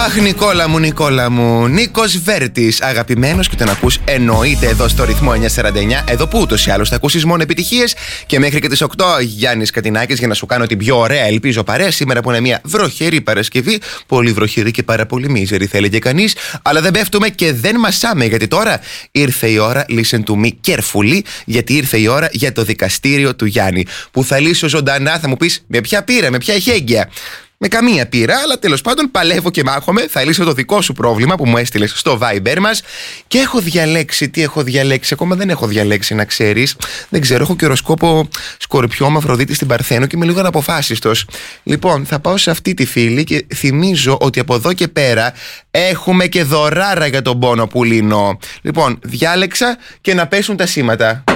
Αχ, Νικόλα μου, Νίκος Βέρτης, αγαπημένος και τον ακούς εννοείται εδώ στο ρυθμό 949. Εδώ που ούτως ή άλλως θα ακούσεις μόνο επιτυχίες. Και μέχρι και τις 8 Γιάννης Κατινάκης για να σου κάνω την πιο ωραία, ελπίζω, παρέα. Σήμερα που είναι μια βροχερή Παρασκευή. Πολύ βροχερή και πάρα πολύ μίζερη, θα έλεγε κανείς. Αλλά δεν πέφτουμε και δεν μασάμε, γιατί τώρα ήρθε η ώρα, listen to me carefully, γιατί ήρθε η ώρα για το δικαστήριο του Γιάννη. Που θα λύσω ζωντανά, θα μου πεις με ποια πείρα, με ποια εχέγγυα. Με καμία πείρα, αλλά τέλος πάντων παλεύω και μάχομαι. Θα λύσω το δικό σου πρόβλημα που μου έστειλες στο Viber μας. Και έχω διαλέξει, τι έχω διαλέξει, ακόμα δεν έχω διαλέξει να ξέρεις. Δεν ξέρω, έχω και οροσκόπο Σκορπιό με Αφροδίτη στην Παρθένο και είμαι λίγο αναποφάσιστος. Λοιπόν, θα πάω σε αυτή τη φίλη και θυμίζω ότι από εδώ και πέρα έχουμε και δωράρα για τον πόνο που λύνω. Λοιπόν, διάλεξα και να πέσουν τα σήματα.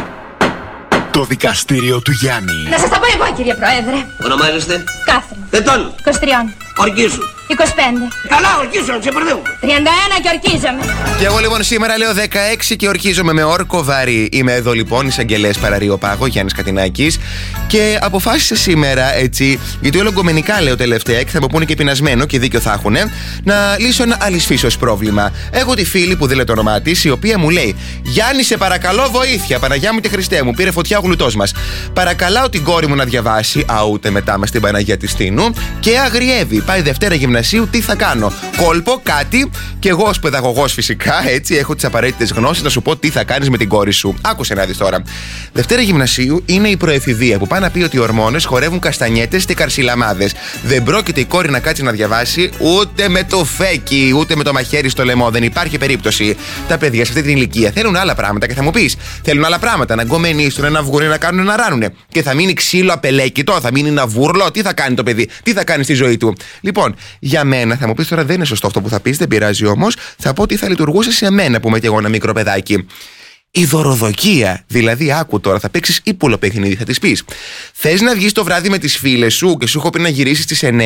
Το δικαστήριο του Γιάννη. Να σας τα πω εγώ, κύριε Πρόεδρε. Ονομάζεστε? Κάθριν. Ετών. 23. Ορκίσου. 25. Καλά, ορκίσου, να ξεπερδεύουμε. 31 και ορκίζομαι. Και εγώ λοιπόν σήμερα λέω 16 και ορκίζομαι με όρκο βαρύ. Είμαι εδώ λοιπόν, εισαγγελέας Παραρείο Πάγο, Γιάννης Κατινάκης. Και αποφάσισα σήμερα έτσι, γιατί όλο γκομενικά λέω τελευταία και θα μου πούνε και πεινασμένο και δίκιο θα έχουνε, να λύσω ένα αλυσφίσος πρόβλημα. Έχω τη φίλη που δεν λέει το όνομά της, η οποία μου λέει: Γιάννη, σε παρακαλώ βοήθεια. Παναγιά μου τη Χριστέ μου, πήρε φωτιά ο γλουτός μας. Παρακαλάω την κόρη μου να διαβάσει, ούτε μετά μες στην Παναγία της Τίνου, και αγριεύει. Πάει Δευτέρα Γυμνασίου, τι θα κάνω? Κόλπο, κάτι, και εγώ ως παιδαγωγός φυσικά, έτσι, έχω τις απαραίτητες γνώσεις να σου πω τι θα κάνεις με την κόρη σου. Άκουσε να δεις τώρα. Δευτέρα Γυμνασίου είναι η προεφηβεία που πάει να πει ότι οι ορμόνες χορεύουν καστανιέτες και καρσιλαμάδες. Δεν πρόκειται η κόρη να κάτσει να διαβάσει ούτε με το φέκι, ούτε με το μαχαίρι στο λαιμό. Δεν υπάρχει περίπτωση. Τα παιδιά σε αυτή την ηλικία θέλουν άλλα πράγματα και θα μου πεις: θέλουν άλλα πράγματα. Να γκομενίσουν, να βγουν, να κάνουν, να ράνουνε. Και θα μείνει ξύλο απελέκητο, θα μείνει ένα βούρλο. Τι θα κάνει το παιδί, τι θα κάνει στη ζωή του. Λοιπόν, για μένα, θα μου πεις τώρα δεν είναι σωστό αυτό που θα πεις, δεν πειράζει όμως, θα πω ότι θα λειτουργούσε σε μένα που είμαι και εγώ ένα μικρό παιδάκι. Η δωροδοκία. Δηλαδή, άκου τώρα, θα παίξεις ύπουλο παιχνίδι, θα της πεις: θες να βγεις το βράδυ με τις φίλες σου και σου έχω πει να γυρίσεις στις 9?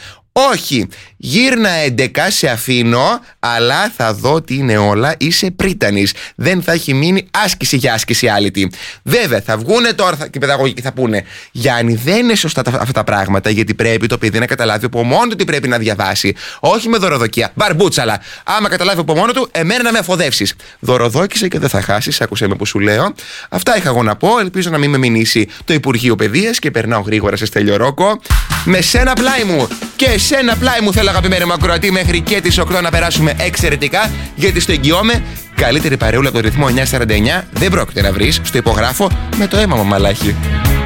Όχι, γύρνα 11, σε αφήνω, αλλά θα δω τι είναι όλα, είσαι πρίτανης. Δεν θα έχει μείνει άσκηση για άσκηση άλυτη. Βέβαια, θα βγούνε τώρα και οι παιδαγωγοί και θα πούνε: Γιάννη, δεν είναι σωστά αυτά τα πράγματα, γιατί πρέπει το παιδί να καταλάβει από μόνο του τι πρέπει να διαβάσει. Όχι με δωροδοκία. Μπαρμπούτσαλα. Άμα καταλάβει από μόνο του, εμένα να με αφοδεύσεις. Δωροδόκησε και δεν θα χάσεις, άκουσε με που σου λέω. Αυτά είχα εγώ να πω. Ελπίζω να μην με μηνύσει το Υπουργείο Παιδείας και περνάω γρήγορα σε Στέλιο Ρόκο. Με σένα πλάι μου και σε ένα πλάι μου θέλω, αγαπημένη μου ακροατή, μέχρι και τις 8 να περάσουμε εξαιρετικά, γιατί στο εγγυώμαι καλύτερη παρεούλα από το ρυθμό 949 δεν πρόκειται να βρεις. Στο υπογράφω με το αίμα μου, μαλάχη.